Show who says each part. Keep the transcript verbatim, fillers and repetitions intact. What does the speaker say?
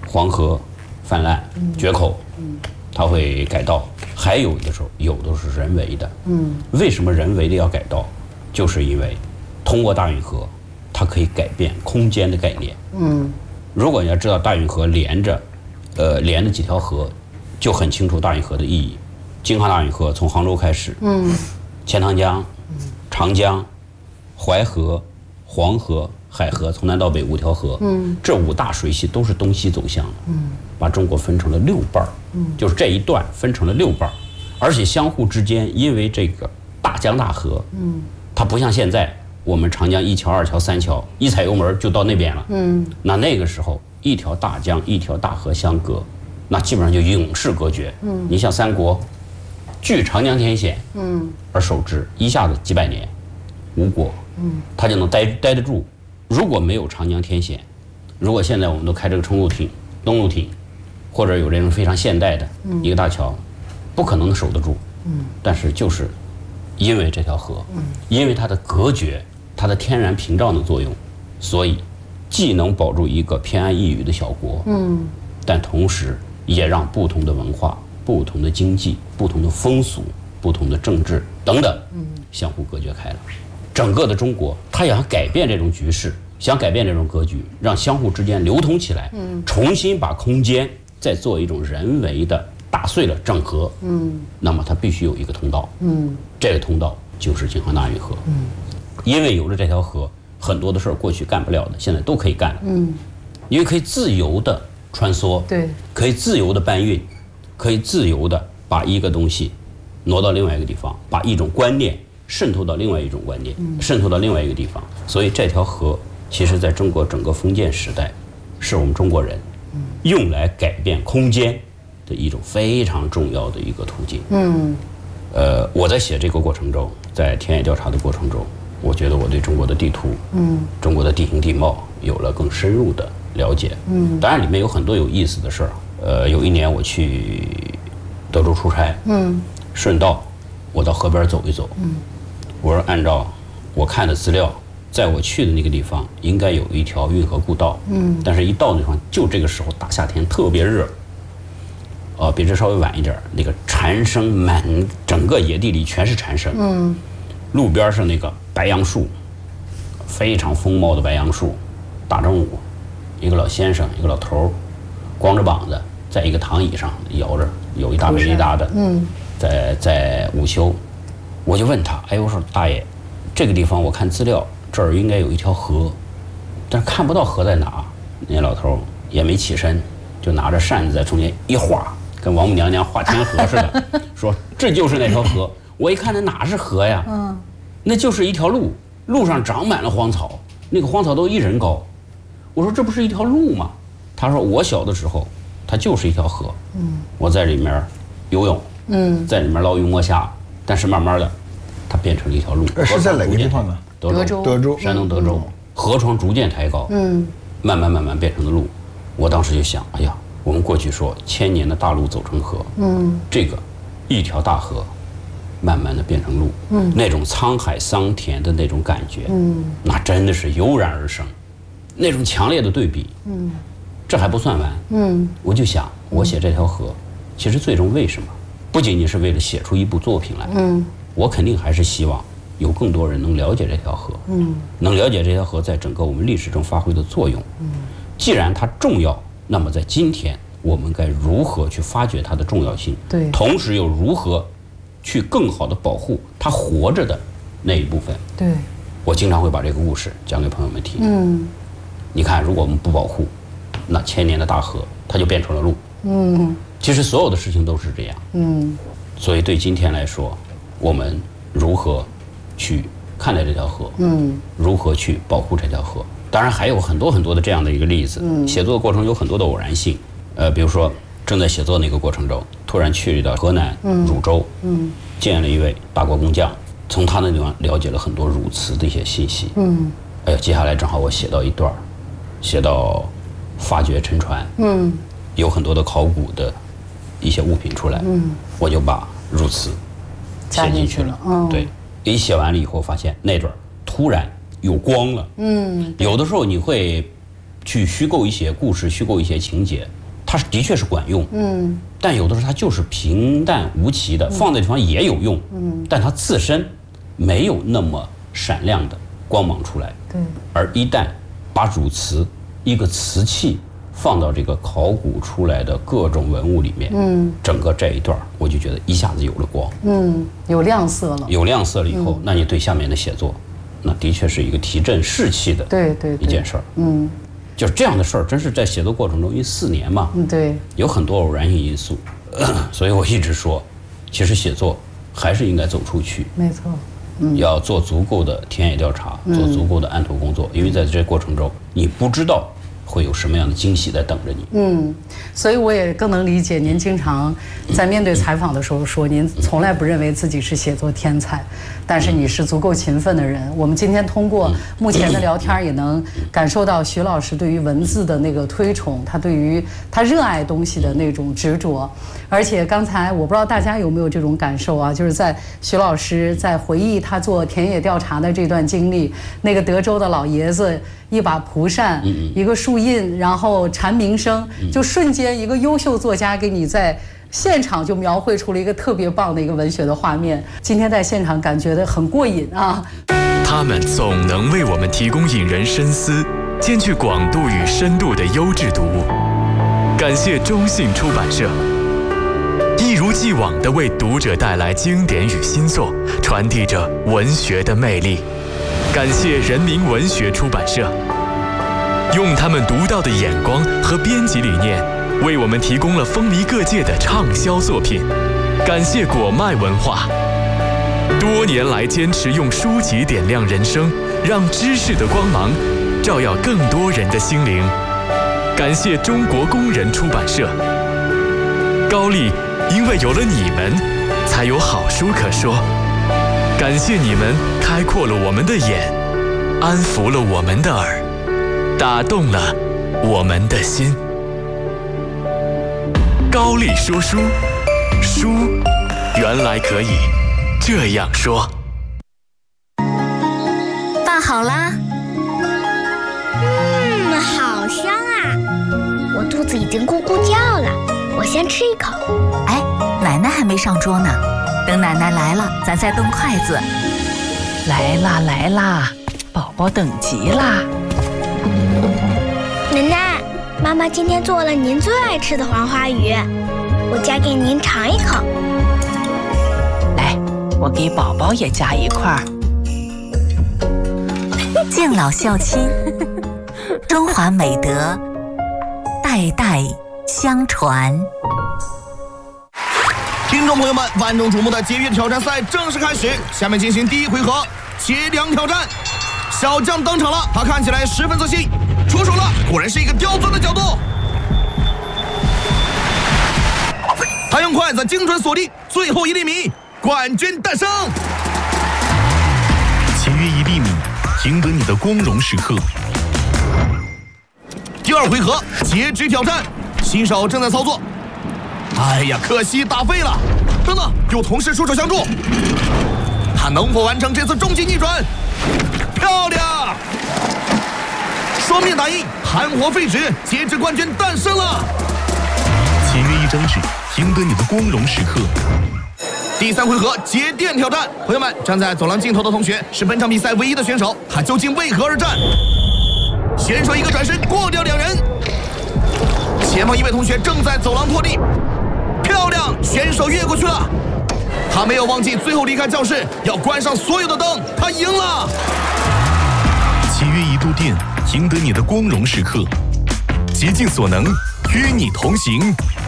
Speaker 1: 黄河泛滥决口，它会改道。还有的时候，有的是人为的。嗯，为什么人为的要改道？就是因为通过大运河，它可以改变空间的概念。嗯，如果你要知道大运河连着，呃，连着几条河，就很清楚大运河的意义。京杭大运河从杭州开始，嗯，钱塘江、长江、淮河、黄河、海河，从南到北五条河，嗯，这五大水系都是东西走向的，嗯，把中国分成了六半儿，嗯，就是这一段分成了六半儿，而且相互之间因为这个大江大河，嗯，它不像现在我们长江一桥、二桥、三桥，一踩油门就到那边了，嗯，那那个时候一条大江、一条大河相隔，那基本上就永世隔绝，嗯，你像三国，据长江天险，嗯，而守之，一下子几百年，吴国，嗯，他就能待待得住。如果没有长江天险，如果现在我们都开这个冲路艇、东路艇，或者有这种非常现代的一个大桥，不可能守得住。嗯，但是就是因为这条河，嗯，因为它的隔绝，它的天然屏障的作用，所以既能保住一个偏安一隅的小国，嗯，但同时也让不同的文化、不同的经济、不同的风俗、不同的政治等等，嗯，相互隔绝开了。整个的中国，它想改变这种局势，想改变这种格局，让相互之间流通起来，嗯，重新把空间再做一种人为的打碎了整合，嗯，那么它必须有一个通道，嗯，这个通道就是京杭大运河，嗯，因为有了这条河，很多的事儿过去干不了的，现在都可以干了，嗯，因为可以自由的穿梭，
Speaker 2: 对，
Speaker 1: 可以自由的搬运，可以自由的把一个东西挪到另外一个地方，把一种观念渗透到另外一种观念，渗透到另外一个地方。所以这条河其实在中国整个封建时代，是我们中国人用来改变空间的一种非常重要的一个途径。嗯，呃，我在写这个过程中，在田野调查的过程中，我觉得我对中国的地图，嗯，中国的地形地貌有了更深入的了解。嗯，当然里面有很多有意思的事儿。呃，有一年我去德州出差，嗯，顺道我到河边走一走，嗯。我说按照我看的资料，在我去的那个地方应该有一条运河故道，嗯，但是一到那地方就这个时候大夏天特别热，呃，比这稍微晚一点，那个蝉声满整个野地里全是蝉声，嗯，路边是那个白杨树，非常丰茂的白杨树，大正午，一个老先生，一个老头，光着膀子在一个躺椅上摇着，有一大杯一大的，嗯，在在午休。我就问他，哎，我说大爷，这个地方我看资料，这儿应该有一条河，但是看不到河在哪。那老头也没起身，就拿着扇子在中间一画，跟王母娘娘画天河似的，说这就是那条河。我一看那哪是河呀？嗯，那就是一条路，路上长满了荒草，那个荒草都一人高。我说这不是一条路吗？他说我小的时候，它就是一条河。嗯，我在里面游泳，嗯，在里面捞鱼摸虾。但是慢慢的，它变成了一条路。
Speaker 3: 是在哪个地方呢？
Speaker 1: 德州，
Speaker 3: 德州，
Speaker 1: 山东德州，嗯、河床逐渐抬高，嗯，慢慢慢慢变成了路。我当时就想，哎呀，我们过去说千年的大路走成河，嗯，这个一条大河，慢慢的变成路，嗯，那种沧海桑田的那种感觉，嗯，那真的是油然而生，那种强烈的对比，嗯，这还不算完，嗯，我就想，我写这条河，其实最终为什么？不仅仅是为了写出一部作品来，嗯，我肯定还是希望有更多人能了解这条河，嗯，能了解这条河在整个我们历史中发挥的作用，嗯，既然它重要，那么在今天我们该如何去发掘它的重要性？对，同时又如何去更好的保护它活着的那一部分？对，我经常会把这个故事讲给朋友们听，嗯，你看，如果我们不保护，那千年的大河它就变成了路，嗯。其实所有的事情都是这样，嗯，所以对今天来说，我们如何去看待这条河，嗯，如何去保护这条河？当然还有很多很多的这样的一个例子，嗯，写作的过程有很多的偶然性，呃，比如说正在写作那个过程中，突然去到河南汝州，嗯，见了一位大国工匠，从他那地方了解了很多汝瓷的一些信息，嗯，哎，接下来正好我写到一段，写到发掘沉船，嗯，有很多的考古的一些物品出来，嗯，我就把汝瓷写进去了，嗯，对，一写完了以后，发现那段突然有光了，嗯，有的时候你会去虚构一些故事，虚构一些情节，它是的确是管用，嗯，但有的时候它就是平淡无奇的，放在地方也有用，嗯，但它自身没有那么闪亮的光芒出来，
Speaker 2: 对。
Speaker 1: 而一旦把主词一个瓷器放到这个考古出来的各种文物里面，嗯，整个这一段我就觉得一下子有了光，
Speaker 2: 嗯，有亮色了，
Speaker 1: 有亮色了以后，嗯、那你对下面的写作，那的确是一个提振士气的，
Speaker 2: 对对
Speaker 1: 一件事儿，嗯。就是这样的事儿，真是在写作过程中，因为四年嘛，
Speaker 2: 嗯，对，
Speaker 1: 有很多偶然性因素，所以我一直说，其实写作还是应该走出去，
Speaker 2: 没错，
Speaker 1: 嗯，要做足够的田野调查，做足够的案头工作，因为在这过程中，你不知道会有什么样的惊喜在等着你。
Speaker 2: 嗯，所以我也更能理解您经常在面对采访的时候说，您从来不认为自己是写作天才，但是你是足够勤奋的人。我们今天通过目前的聊天也能感受到徐老师对于文字的那个推崇，他对于他热爱东西的那种执着。而且刚才我不知道大家有没有这种感受啊，就是在徐老师在回忆他做田野调查的这段经历，那个德州的老爷子一把蒲扇，一个树印，然后蝉鸣声，就瞬间一个优秀作家给你在现场就描绘出了一个特别棒的一个文学的画面。今天在现场感觉得很过瘾啊！
Speaker 3: 他们总能为我们提供引人深思、兼具广度与深度的优质读物。感谢中信出版社，一如既往地为读者带来经典与新作，传递着文学的魅力。感谢人民文学出版社，用他们独到的眼光和编辑理念，为我们提供了风靡各界的畅销作品。感谢果麦文化，多年来坚持用书籍点亮人生，让知识的光芒照耀更多人的心灵。感谢中国工人出版社，高丽因为有了你们，才有好书可说。感谢你们开阔了我们的眼，安抚了我们的耳，打动了我们的心。高丽说书，书原来可以这样说。
Speaker 4: 饭好啦？
Speaker 5: 嗯，好香啊！我肚子已经咕咕叫了，我先吃一口。
Speaker 4: 哎，奶奶还没上桌呢，等奶奶来了，咱再动筷子。
Speaker 6: 来啦来啦，宝宝等急啦！
Speaker 5: 奶奶，妈妈今天做了您最爱吃的黄花鱼，我夹给您尝一口。
Speaker 6: 来，我给宝宝也夹一块儿。
Speaker 4: 敬老孝亲，中华美德代代相传。
Speaker 7: 听众朋友们，万众瞩目的节约挑战赛正式开始，下面进行第一回合切梁挑战。小将登场了，他看起来十分自信，出手了，果然是一个刁钻的角度。他用筷子精准锁定，最后一厘米，冠军诞生。
Speaker 8: 节约一厘米，赢得你的光荣时刻。
Speaker 7: 第二回合截肢挑战，新手正在操作。哎呀，可惜打废了！等等，有同事出手相助，他能否完成这次终极逆转？漂亮！双面打印，含活废纸，截肢冠军诞生了！
Speaker 8: 节约一张纸，赢得你的光荣时刻。
Speaker 7: 第三回合节电挑战，朋友们，站在走廊尽头的同学是本场比赛唯一的选手，他究竟为何而战？选手一个转身过掉两人，前方一位同学正在走廊拖地。漂亮，选手越过去了，他没有忘记最后离开教室要关上所有的灯，他赢了。
Speaker 8: 节约一度电，赢得你的光荣时刻，竭尽所能与你同行。